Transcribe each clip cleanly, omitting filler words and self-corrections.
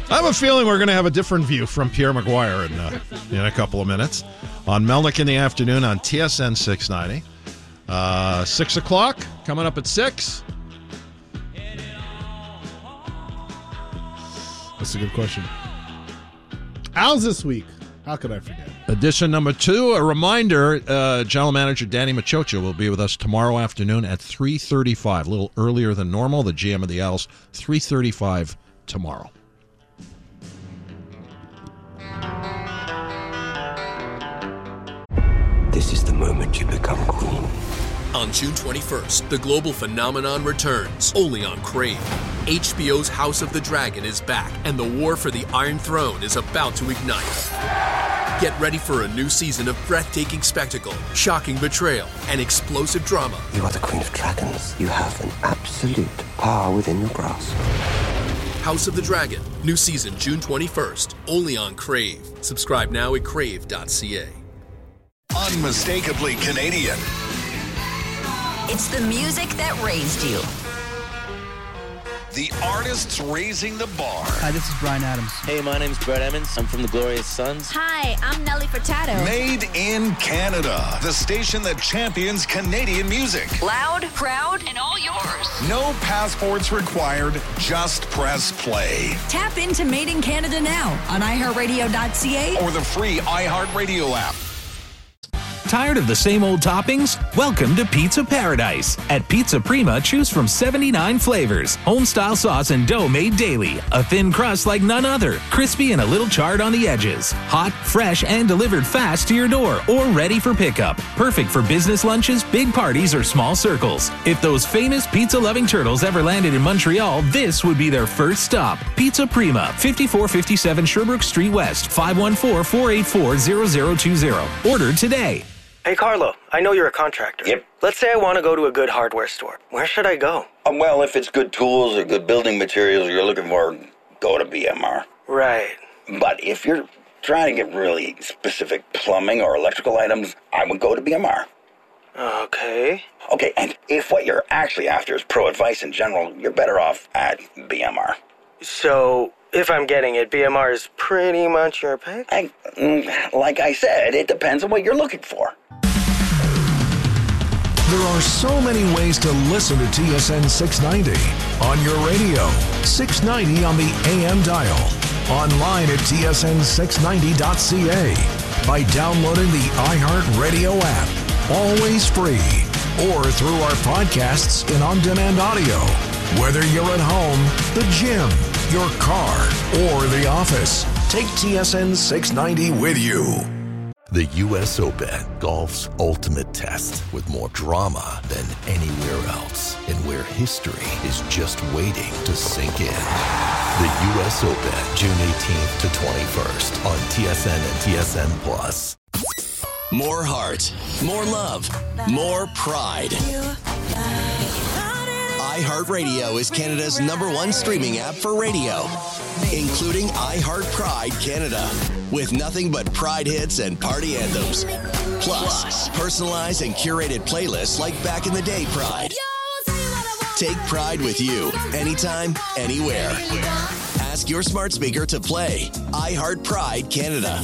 I have a feeling we're going to have a different view from Pierre Maguire in a couple of minutes on Melnick in the afternoon on TSN 690. 6 o'clock, coming up at 6. That's a good question. Al's this week. How could I forget? Edition number 2. A reminder, General Manager Danny Machocha will be with us tomorrow afternoon at 3:35, a little earlier than normal. The GM of the Als, 3:35 tomorrow. This is the moment you become queen. On June 21st, the global phenomenon returns, only on Crave. HBO's House of the Dragon is back, and the war for the Iron Throne is about to ignite. Get ready for a new season of breathtaking spectacle, shocking betrayal, and explosive drama. You are the Queen of Dragons. You have an absolute power within your grasp. House of the Dragon, new season June 21st, only on Crave. Subscribe now at crave.ca. Unmistakably Canadian. It's the music that raised you. The artists raising the bar. Hi, this is Bryan Adams. Hey, my name's Brett Emmons. I'm from the Glorious Sons. Hi, I'm Nelly Furtado. Made in Canada. The station that champions Canadian music. Loud, proud, and all yours. No passports required. Just press play. Tap into Made in Canada now on iHeartRadio.ca or the free iHeartRadio app. Tired of the same old toppings? Welcome to Pizza Paradise. At Pizza Prima, choose from 79 flavors. Home-style sauce and dough made daily. A thin crust like none other. Crispy and a little charred on the edges. Hot, fresh, and delivered fast to your door or ready for pickup. Perfect for business lunches, big parties, or small circles. If those famous pizza-loving turtles ever landed in Montreal, this would be their first stop. Pizza Prima, 5457 Sherbrooke Street West, 514-484-0020. Order today. Hey, Carlo, I know you're a contractor. Yep. Let's say I want to go to a good hardware store. Where should I go? Well, if it's good tools or good building materials you're looking for, go to BMR. Right. But if you're trying to get really specific plumbing or electrical items, I would go to BMR. Okay. Okay, and if what you're actually after is pro advice in general, you're better off at BMR. So, if I'm getting it, BMR is pretty much your pick? Like I said, it depends on what you're looking for. There are so many ways to listen to TSN 690. On your radio, 690 on the AM dial. Online at tsn690.ca. By downloading the iHeartRadio app. Always free. Or through our podcasts and on-demand audio. Whether you're at home, the gym, your car, or the office, take TSN 690 with you. The U.S. Open, golf's ultimate test, with more drama than anywhere else, and where history is just waiting to sink in. The U.S. Open, June 18th to 21st on TSN and TSN+. More heart, more love, more pride. iHeartRadio is Canada's #1 streaming app for radio, including iHeart Pride Canada, with nothing but Pride hits and party anthems. Plus, personalized and curated playlists like Back in the Day Pride. Take Pride with you, anytime, anywhere. Ask your smart speaker to play iHeart Pride Canada.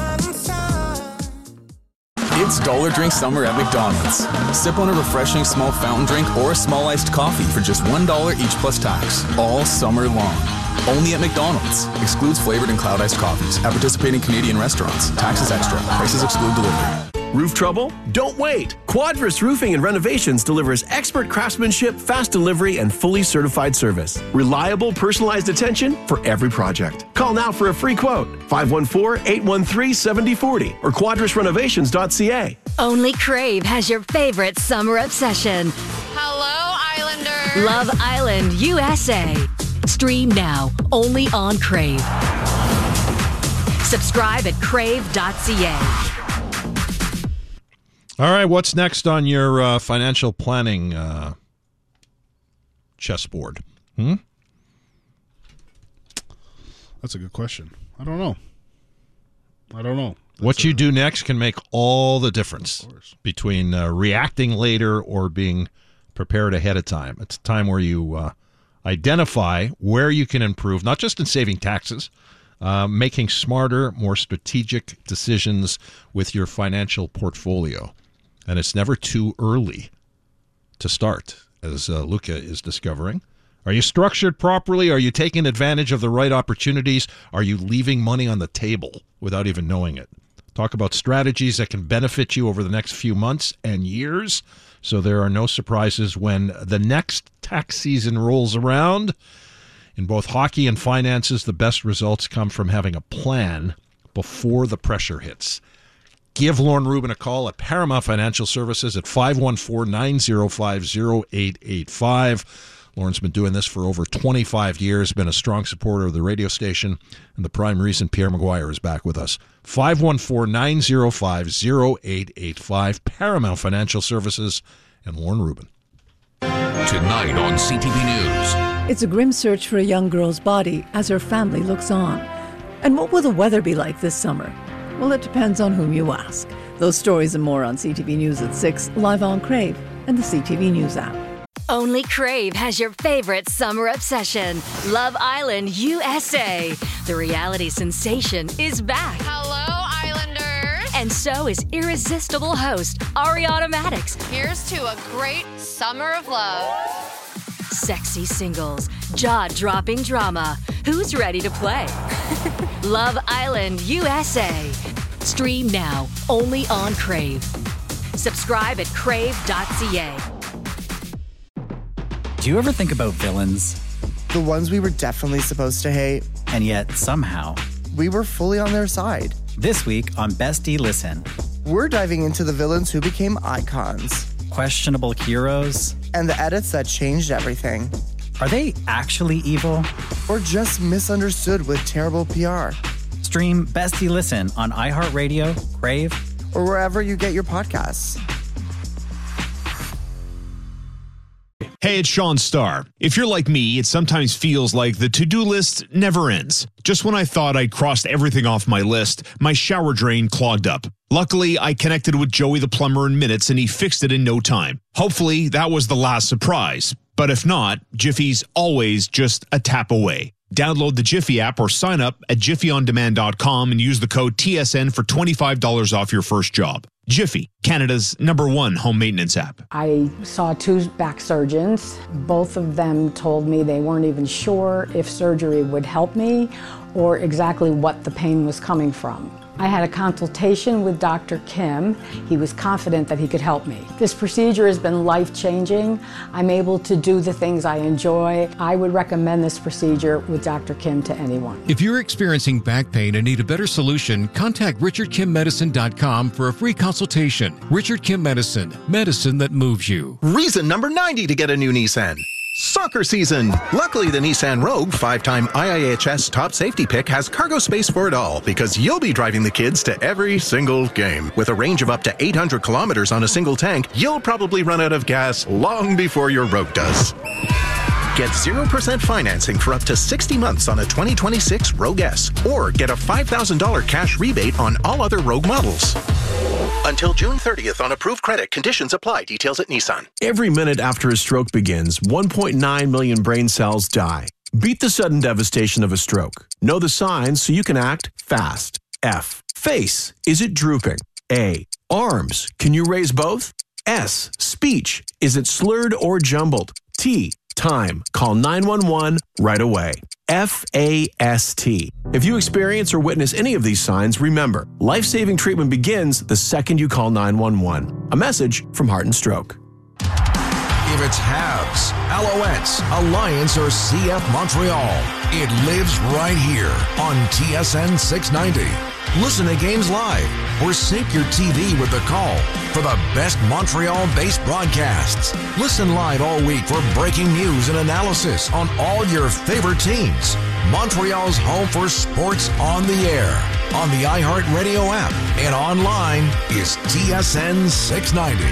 It's Dollar Drink Summer at McDonald's. Sip on a refreshing small fountain drink or a small iced coffee for just $1 each plus tax, all summer long. Only at McDonald's. Excludes flavored and cloud iced coffees at participating Canadian restaurants. Taxes extra. Prices exclude delivery. Roof trouble? Don't wait. Quadras Roofing and Renovations delivers expert craftsmanship, fast delivery, and fully certified service. Reliable, personalized attention for every project. Call now for a free quote. 514-813-7040 or quadrasrenovations.ca. Only Crave has your favorite summer obsession. Hello, Islander. Love Island, USA. Stream now, only on Crave. Subscribe at crave.ca. All right, what's next on your financial planning chessboard? That's a good question. I don't know. What you do next can make all the difference between reacting later or being prepared ahead of time. It's a time where you Identify where you can improve, not just in saving taxes, making smarter, more strategic decisions with your financial portfolio. And it's never too early to start, as Luca is discovering. Are you structured properly? Are you taking advantage of the right opportunities? Are you leaving money on the table without even knowing it? Talk about strategies that can benefit you over the next few months and years, so there are no surprises when the next tax season rolls around. In both hockey and finances, the best results come from having a plan before the pressure hits. Give Lauren Rubin a call at Paramount Financial Services at 514-905-0885. Lauren's been doing this for over 25 years, been a strong supporter of the radio station, and the prime reason Pierre Maguire is back with us. 514-905-0885, Paramount Financial Services, and Lauren Rubin. Tonight on CTV News. It's a grim search for a young girl's body as her family looks on. And what will the weather be like this summer? Well, it depends on whom you ask. Those stories and more on CTV News at 6, live on Crave and the CTV News app. Only Crave has your favorite summer obsession, Love Island USA. The reality sensation is back. Hello, Islanders. And so is irresistible host Ariana Madix. Here's to a great summer of love. Sexy singles, jaw-dropping drama. Who's ready to play? Love Island USA. Stream now, only on Crave. Subscribe at crave.ca. Do you ever think about villains? The ones we were definitely supposed to hate. And yet, somehow, we were fully on their side. This week on Bestie Listen, we're diving into the villains who became icons. Questionable heroes. And the edits that changed everything. Are they actually evil? Or just misunderstood with terrible PR? Stream Bestie Listen on iHeartRadio, Crave, or wherever you get your podcasts. Hey, it's Sean Starr. If you're like me, it sometimes feels like the to-do list never ends. Just when I thought I'd crossed everything off my list, my shower drain clogged up. Luckily, I connected with Joey the plumber in minutes and he fixed it in no time. Hopefully, that was the last surprise. But if not, Jiffy's always just a tap away. Download the Jiffy app or sign up at jiffyondemand.com and use the code TSN for $25 off your first job. Jiffy, Canada's #1 home maintenance app. I saw 2 back surgeons. Both of them told me they weren't even sure if surgery would help me or exactly what the pain was coming from. I had a consultation with Dr. Kim. He was confident that he could help me. This procedure has been life-changing. I'm able to do the things I enjoy. I would recommend this procedure with Dr. Kim to anyone. If you're experiencing back pain and need a better solution, contact RichardKimMedicine.com for a free consultation. Richard Kim Medicine, medicine that moves you. Reason number 90 to get a new Nissan. Soccer season. Luckily, the Nissan Rogue, 5-time IIHS top safety pick, has cargo space for it all because you'll be driving the kids to every single game. With a range of up to 800 kilometers on a single tank, you'll probably run out of gas long before your Rogue does. Get 0% financing for up to 60 months on a 2026 Rogue S, or get a $5,000 cash rebate on all other Rogue models. Until June 30th on approved credit. Conditions apply. Details at Nissan. Every minute after a stroke begins, 1.9 million brain cells die. Beat the sudden devastation of a stroke. Know the signs so you can act fast. F. Face. Is it drooping? A. Arms. Can you raise both? S. Speech. Is it slurred or jumbled? T. Time. Call 911 right away. FAST. If you experience or witness any of these signs, remember, life-saving treatment begins the second you call 911. A message from Heart and Stroke. If it's Habs, Alouettes, Alliance, or CF Montreal, it lives right here on TSN 690. Listen to games live or sync your TV with the call for the best Montreal-based broadcasts. Listen live all week for breaking news and analysis on all your favorite teams. Montreal's home for sports on the air, on the iHeartRadio app, and online is TSN 690.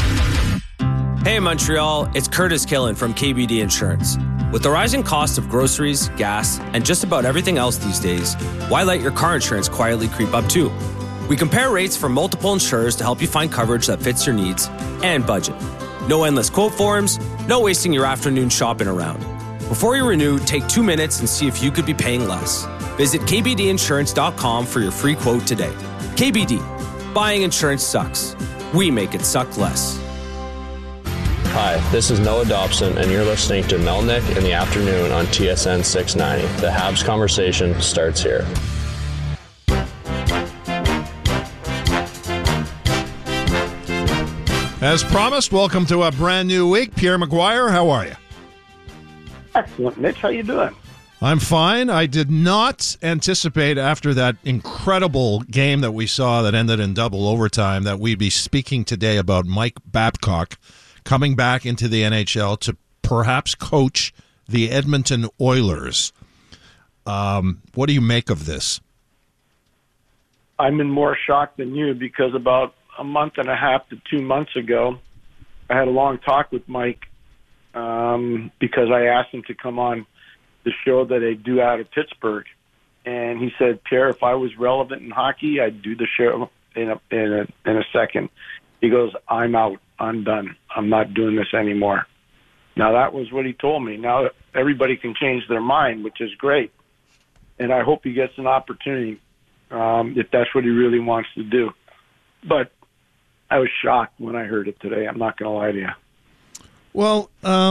Hey Montreal, it's Curtis Killen from KBD Insurance. With the rising cost of groceries, gas, and just about everything else these days, why let your car insurance quietly creep up too? We compare rates from multiple insurers to help you find coverage that fits your needs and budget. No endless quote forms, no wasting your afternoon shopping around. Before you renew, take 2 minutes and see if you could be paying less. Visit kbdinsurance.com for your free quote today. KBD. Buying insurance sucks. We make it suck less. Hi, this is Noah Dobson, and you're listening to Melnick in the afternoon on TSN 690. The Habs conversation starts here. As promised, welcome to a brand new week. Pierre McGuire, how are you? Excellent, Mitch. How you doing? I'm fine. I did not anticipate after that incredible game that we saw that ended in double overtime that we'd be speaking today about Mike Babcock coming back into the NHL to perhaps coach the Edmonton Oilers. What do you make of this? I'm in more shock than you because about a month and a half to 2 months ago, I had a long talk with Mike because I asked him to come on the show that I do out of Pittsburgh. And he said, Pierre, if I was relevant in hockey, I'd do the show in a second. He goes, I'm out. I'm done. I'm not doing this anymore. Now, that was what he told me. Now, everybody can change their mind, which is great. And I hope he gets an opportunity if that's what he really wants to do. But I was shocked when I heard it today. I'm not going to lie to you. Well,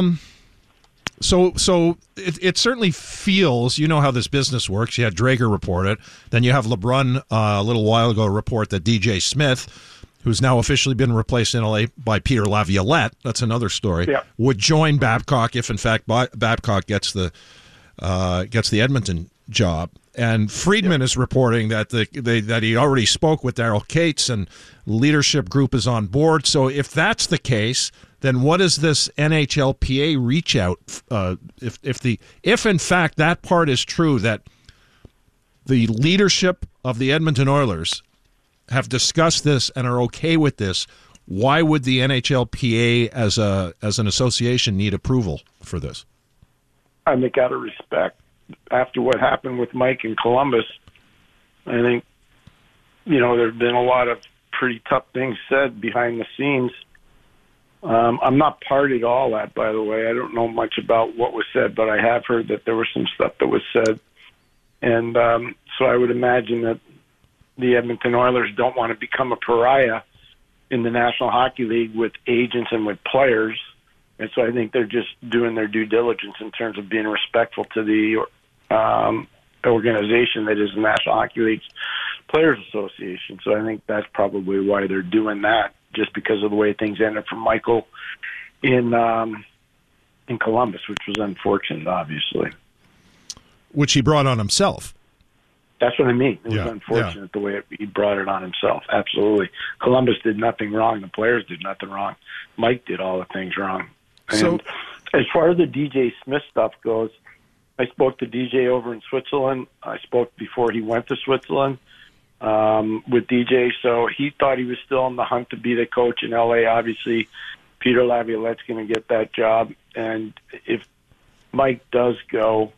so it certainly feels, you know how this business works. You had Drager report it. Then you have LeBrun a little while ago report that DJ Smith, who's now officially been replaced in LA by Peter Laviolette, that's another story, would join Babcock if, in fact, Babcock gets the Edmonton job. And Friedman is reporting that that he already spoke with Daryl Cates and leadership group is on board. So if that's the case, then what is this NHLPA reach out? If in fact that part is true, that the leadership of the Edmonton Oilers have discussed this and are okay with this, why would the NHLPA as an association need approval for this? I think out of respect. After what happened with Mike in Columbus, I think, there have been a lot of pretty tough things said behind the scenes. I'm not party to all that, by the way. I don't know much about what was said, but I have heard that there was some stuff that was said. And so I would imagine that the Edmonton Oilers don't want to become a pariah in the National Hockey League with agents and with players. And so I think they're just doing their due diligence in terms of being respectful to the organization that is the National Hockey League's Players Association. So I think that's probably why they're doing that, just because of the way things ended for Michael in Columbus, which was unfortunate, obviously. Which he brought on himself. That's what I mean. It was unfortunate the way he brought it on himself. Absolutely. Columbus did nothing wrong. The players did nothing wrong. Mike did all the things wrong. And as far as the DJ Smith stuff goes, I spoke to DJ over in Switzerland. I spoke before he went to Switzerland with DJ. So he thought he was still on the hunt to be the coach in LA. Obviously, Peter Laviolette's going to get that job. And if Mike does go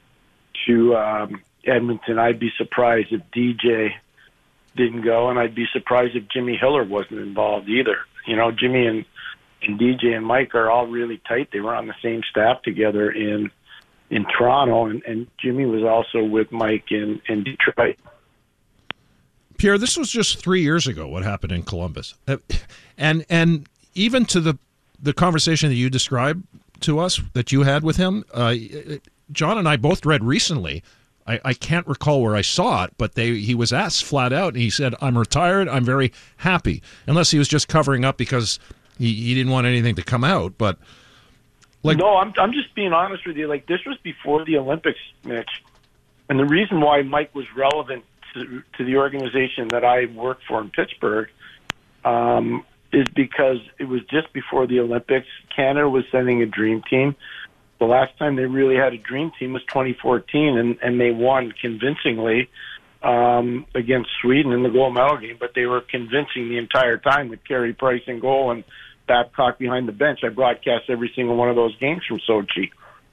to Edmonton, I'd be surprised if DJ didn't go, and I'd be surprised if Jimmy Hiller wasn't involved either. Jimmy and DJ and Mike are all really tight. They were on the same staff together in Toronto, and Jimmy was also with Mike in Detroit. Pierre, this was just 3 years ago, what happened in Columbus. And even to the conversation that you described to us that you had with him, John and I both read recently. I can't recall where I saw it, but he was asked flat out, and he said, I'm retired, I'm very happy. Unless he was just covering up because he didn't want anything to come out. But no, I'm just being honest with you. This was before the Olympics, Mitch. And the reason why Mike was relevant to the organization that I work for in Pittsburgh is because it was just before the Olympics. Canada was sending a dream team. The last time they really had a dream team was 2014, and they won convincingly against Sweden in the gold medal game, but they were convincing the entire time with Carey Price in goal and Babcock behind the bench. I broadcast every single one of those games from Sochi.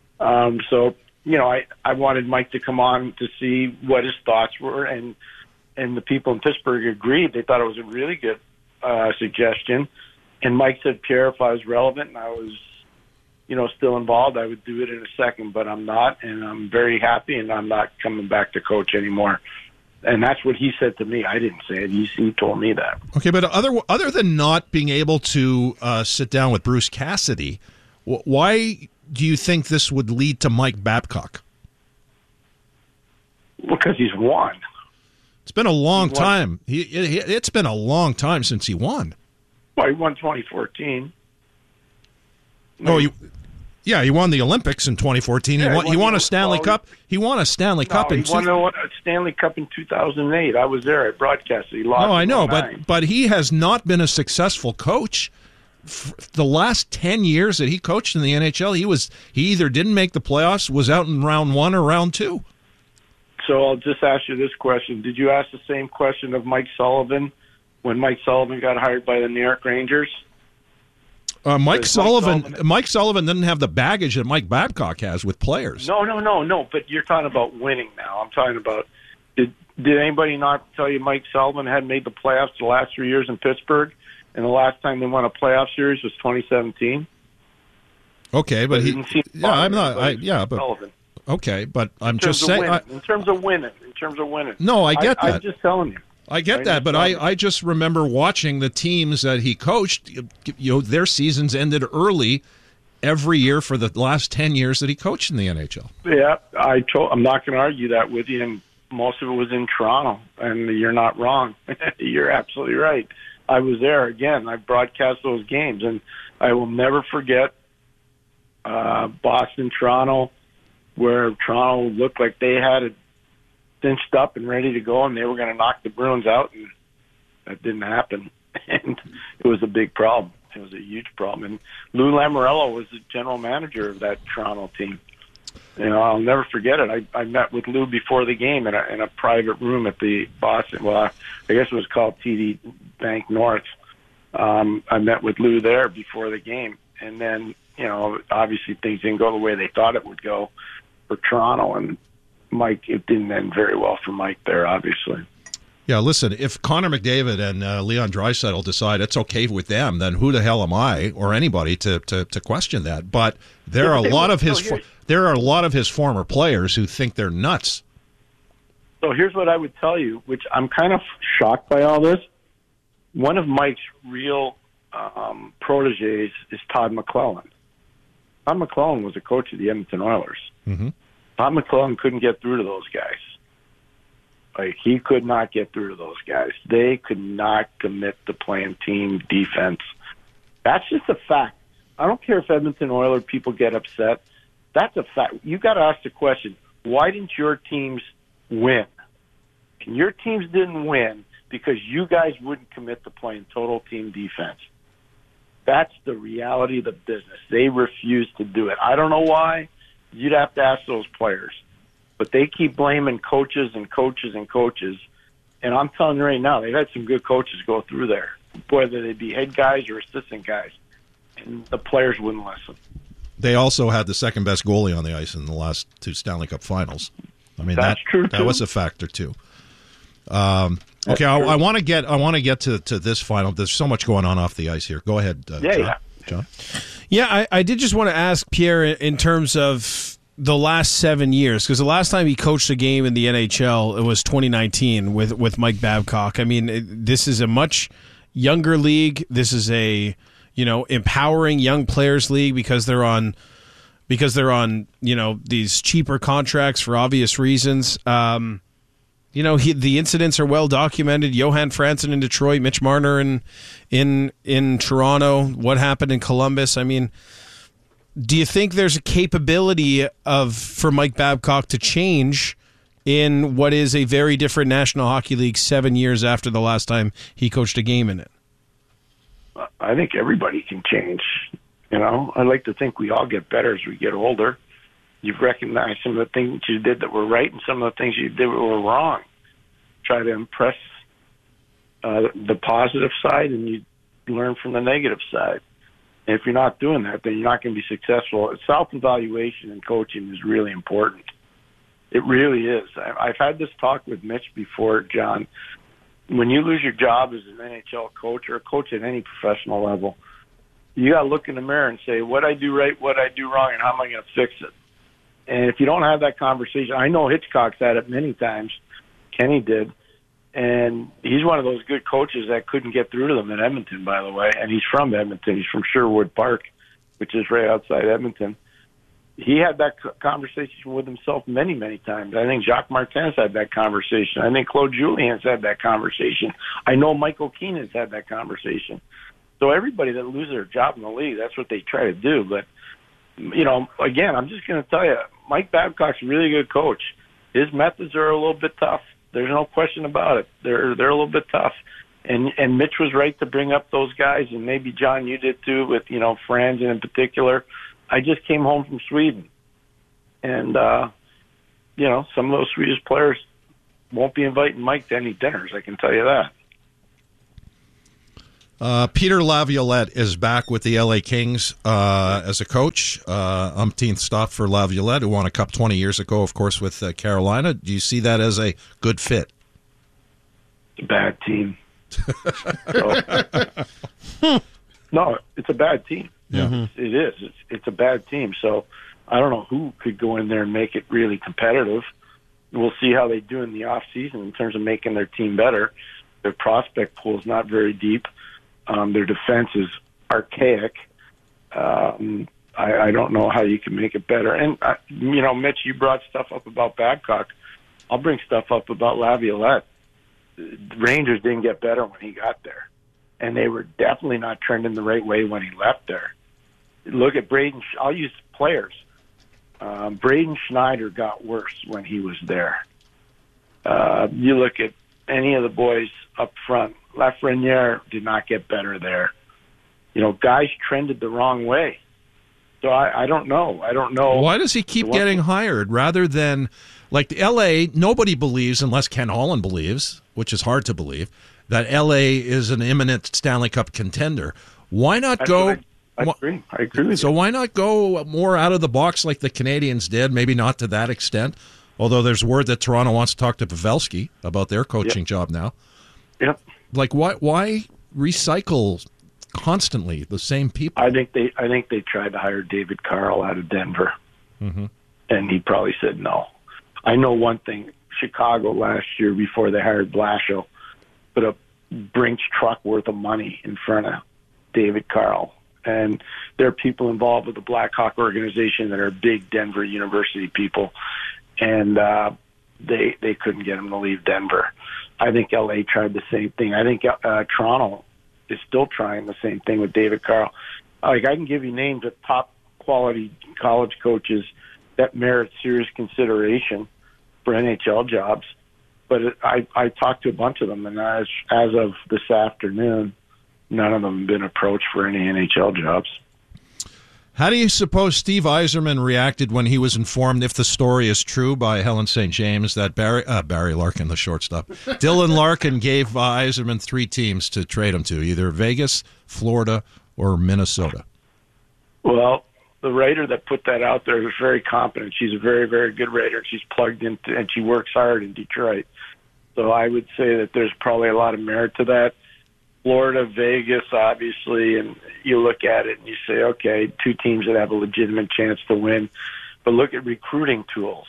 I wanted Mike to come on to see what his thoughts were, and the people in Pittsburgh agreed. They thought it was a really good suggestion. And Mike said, Pierre, if I was relevant and I was still involved, I would do it in a second, but I'm not, and I'm very happy, and I'm not coming back to coach anymore. And that's what he said to me. I didn't say it. He told me that. Okay, but other than not being able to sit down with Bruce Cassidy, why do you think this would lead to Mike Babcock? Because he's won. It's been a long time. It's been a long time since he won. Well, he won 2014. Oh, he won the Olympics in 2014. Yeah, he won a Stanley Cup. He won a Stanley Cup He won a Stanley Cup in 2008. I was there. I broadcast it. He lost. No, I know, 2009. but he has not been a successful coach. The last 10 years that he coached in the NHL, he either didn't make the playoffs, was out in round 1 or round 2. So I'll just ask you this question. Did you ask the same question of Mike Sullivan when Mike Sullivan got hired by the New York Rangers? Mike Sullivan didn't have the baggage that Mike Babcock has with players. No. But you're talking about winning now. I'm talking about did anybody not tell you Mike Sullivan hadn't made the playoffs the last 3 years in Pittsburgh, and the last time they won a playoff series was 2017? Okay, but Sullivan. Okay, but I'm just saying. In terms of winning. No, I get that. I'm just telling you. I get that, but I just remember watching the teams that he coached. Their seasons ended early every year for the last 10 years that he coached in the NHL. Yeah, I'm not going to argue that with you, and most of it was in Toronto, and you're not wrong. You're absolutely right. I was there again. I broadcast those games, and I will never forget Boston, Toronto, where Toronto looked like they had it cinched up and ready to go, and they were going to knock the Bruins out, and that didn't happen. And it was a big problem. It was a huge problem. And Lou Lamoriello was the general manager of that Toronto team. I'll never forget it. I met with Lou before the game in a private room at the Boston. Well, I guess it was called TD Bank North. I met with Lou there before the game, and then obviously things didn't go the way they thought it would go for Toronto, and Mike, it didn't end very well for Mike there, obviously. Yeah, listen, if Connor McDavid and Leon Draisaitl decide it's okay with them, then who the hell am I or anybody to question that? But there are a lot of his former players who think they're nuts. So here's what I would tell you, which I'm kind of shocked by all this. One of Mike's real proteges is Todd McClellan. Todd McClellan was a coach of the Edmonton Oilers. Mm-hmm. Todd McClellan couldn't get through to those guys. He could not get through to those guys. They could not commit to playing team defense. That's just a fact. I don't care if Edmonton Oilers people get upset. That's a fact. You got to ask the question, why didn't your teams win? And your teams didn't win because you guys wouldn't commit to playing total team defense. That's the reality of the business. They refuse to do it. I don't know why. You'd have to ask those players. But they keep blaming coaches and coaches and coaches. And I'm telling you right now, they've had some good coaches go through there, whether they be head guys or assistant guys. And the players wouldn't listen. They also had the second best goalie on the ice in the last 2 Stanley Cup Finals. I mean, that's true. That was a factor too. Okay, I want to get to this final. There's so much going on off the ice here. Go ahead, John. Yeah, I did just want to ask Pierre in terms of the last 7 years, because the last time he coached a game in the NHL, it was 2019 with Mike Babcock. I mean, this is a much younger league. This is a empowering young players league because they're on these cheaper contracts for obvious reasons. The incidents are well documented. Johan Franzen in Detroit, Mitch Marner in Toronto. What happened in Columbus? I mean, do you think there's a capability for Mike Babcock to change in what is a very different National Hockey League 7 years after the last time he coached a game in it? I think everybody can change. I like to think we all get better as we get older. You've recognized some of the things you did that were right and some of the things you did that were wrong. Try to impress the positive side, and you learn from the negative side. And if you're not doing that, then you're not going to be successful. Self-evaluation in coaching is really important. It really is. I've had this talk with Mitch before, John. When you lose your job as an NHL coach or a coach at any professional level, You got to look in the mirror and say, what I do right, what I do wrong, and how am I going to fix it? And if you don't have that conversation, I know Hitchcock's had it many times. Kenny did. And he's one of those good coaches that couldn't get through to them in Edmonton, by the way. And he's from Edmonton. He's from Sherwood Park, which is right outside Edmonton. He had that conversation with himself many, many times. I think Jacques Martin's had that conversation. I think Claude Julien's had that conversation. I know Michael Keenan's had that conversation. So everybody that loses their job in the league, that's what they try to do. But, again, I'm just going to tell you, Mike Babcock's a really good coach. His methods are a little bit tough. There's no question about it. They're a little bit tough. And Mitch was right to bring up those guys, and maybe, John, you did too with, Franz in particular. I just came home from Sweden. And, some of those Swedish players won't be inviting Mike to any dinners, I can tell you that. Peter Laviolette is back with the LA Kings as a coach. Umpteenth stop for Laviolette, who won a cup 20 years ago, of course, with Carolina. Do you see that as a good fit? It's a bad team. No, it's a bad team. Yeah. It is. It's a bad team. So I don't know who could go in there and make it really competitive. We'll see how they do in the off season in terms of making their team better. Their prospect pool is not very deep. Their defense is archaic. I don't know how you can make it better. And, Mitch, you brought stuff up about Babcock. I'll bring stuff up about Laviolette. The Rangers didn't get better when he got there. And they were definitely not trending the right way when he left there. Look at Braden. I'll use players. Braden Schneider got worse when he was there. You look at any of the boys up front. Lafreniere did not get better there. Guys trended the wrong way. So I don't know. Why does he keep getting hired rather than, like, L.A., nobody believes, unless Ken Holland believes, which is hard to believe, that L.A. is an imminent Stanley Cup contender. Why not go... I agree with you. So why not go more out of the box like the Canadians did? Maybe not to that extent, although there's word that Toronto wants to talk to Pavelski about their coaching job now. Yep. Like, why recycle constantly the same people? I think they tried to hire David Carl out of Denver, and he probably said no. I know one thing: Chicago last year, before they hired Blashill, put a Brinks truck worth of money in front of David Carl, and there are people involved with the Blackhawk organization that are big Denver University people, and they couldn't get him to leave Denver. I think LA tried the same thing. I think Toronto is still trying the same thing with David Carl. I can give you names of top quality college coaches that merit serious consideration for NHL jobs, but I talked to a bunch of them, and as of this afternoon, none of them have been approached for any NHL jobs. How do you suppose Steve Yzerman reacted when he was informed, if the story is true, by Helen St. James, that Barry Larkin, the shortstop, Dylan Larkin gave Yzerman 3 teams to trade him to, either Vegas, Florida, or Minnesota? Well, the writer that put that out there is very competent. She's a very, very good writer. She's plugged into, and she works hard in Detroit. So I would say that there's probably a lot of merit to that. Florida, Vegas, obviously, and you look at it and you say, okay, 2 teams that have a legitimate chance to win. But look at recruiting tools.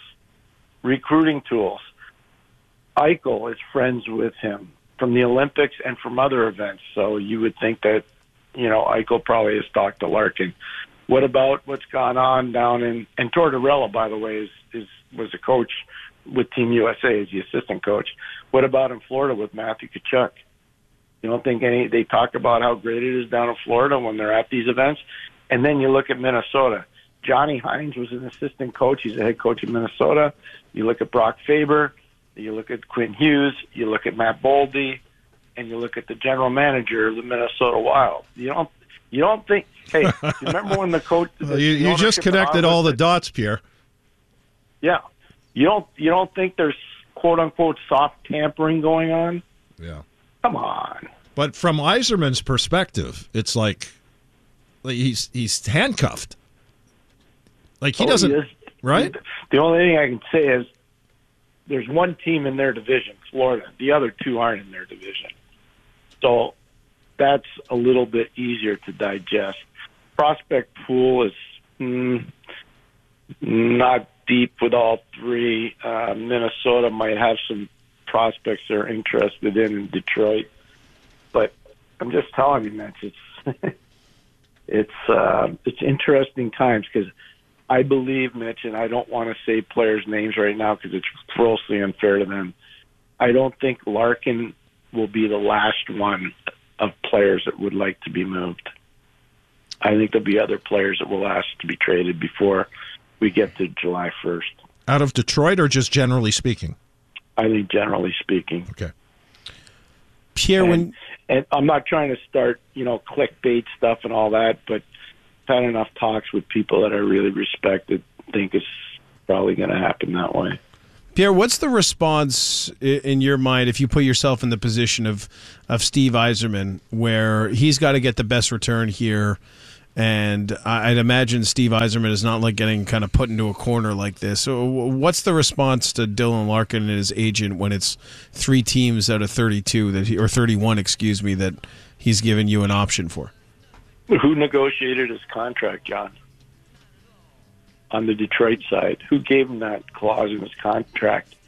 Eichel is friends with him from the Olympics and from other events. So you would think that, Eichel probably has talked to Larkin. What about what's gone on down in, and Tortorella, by the way, was a coach with Team USA as the assistant coach. What about in Florida with Matthew Tkachuk? You don't think they talk about how great it is down in Florida when they're at these events? And then you look at Minnesota. Johnny Hines was an assistant coach. He's the head coach of Minnesota. You look at Brock Faber. You look at Quinn Hughes. You look at Matt Boldy. And you look at the general manager of the Minnesota Wild. You don't think, hey, you remember when the coach... you just connected all the dots, Pierre. Yeah. You don't think there's quote-unquote soft tampering going on? Yeah. Come on. But from Yzerman's perspective, it's like he's handcuffed. Like he doesn't, right? The only thing I can say is there's one team in their division, Florida. The other 2 aren't in their division. So that's a little bit easier to digest. prospect pool is not deep with all three. Minnesota might have some prospects they're interested in Detroit. But I'm just telling you, Mitch, it's interesting times because I believe, Mitch, and I don't want to say players' names right now because it's grossly unfair to them. I don't think Larkin will be the last one of players that would like to be moved. I think there'll be other players that will ask to be traded before we get to July 1st. Out of Detroit or just generally speaking? I think generally speaking. Okay. Pierre, and I'm not trying to start, clickbait stuff and all that, but I've had enough talks with people that I really respect that think it's probably going to happen that way. Pierre, what's the response in your mind if you put yourself in the position of Steve Yzerman, where he's got to get the best return here, and I'd imagine Steve Yzerman is not like getting kind of put into a corner like this. So what's the response to Dylan Larkin and his agent when it's 3 teams out of 32 or 31, that he's given you an option for? Who negotiated his contract, John? On the Detroit side, who gave him that clause in his contract?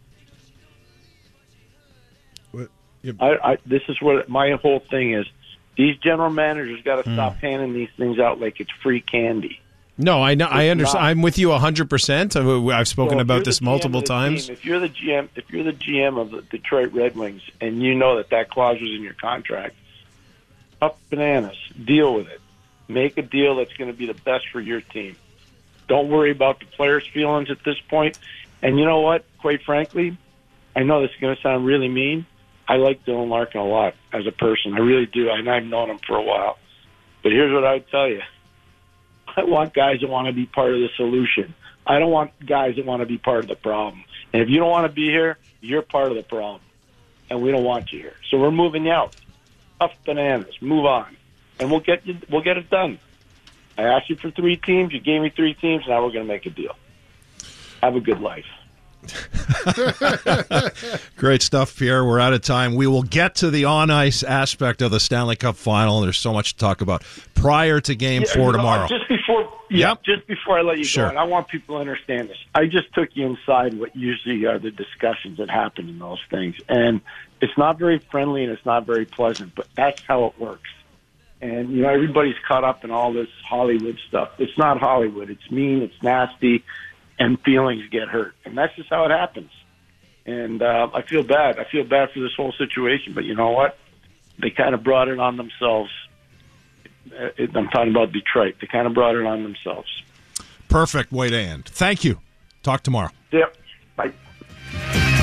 This is what my whole thing is. These general managers got to stop handing these things out like it's free candy. No, I know. I understand. I'm with you 100%. I've spoken about this multiple times. If you're the GM of the Detroit Red Wings, and you know that clause was in your contract, up bananas. Deal with it. Make a deal that's going to be the best for your team. Don't worry about the players' feelings at this point. And you know what? Quite frankly, I know this is going to sound really mean. I like Dylan Larkin a lot as a person. I really do. And I've known him for a while. But here's what I would tell you. I want guys that want to be part of the solution. I don't want guys that want to be part of the problem. And if you don't want to be here, you're part of the problem. And we don't want you here. So we're moving you out. Up bananas. Move on. And we'll get it done. I asked you for 3 teams. You gave me 3 teams. Now we're going to make a deal. Have a good life. Great stuff, Pierre. We're out of time. We will get to the on-ice aspect of the Stanley Cup Final. There's so much to talk about prior to Game 4 tomorrow. Just before I let you go, and I want people to understand this. I just took you inside what usually are the discussions that happen in those things. And it's not very friendly and it's not very pleasant, but that's how it works. And, everybody's caught up in all this Hollywood stuff. It's not Hollywood. It's mean, it's nasty, and feelings get hurt. And that's just how it happens. And I feel bad. I feel bad for this whole situation. But you know what? They kind of brought it on themselves. I'm talking about Detroit. They kind of brought it on themselves. Perfect way to end. Thank you. Talk tomorrow. Yep.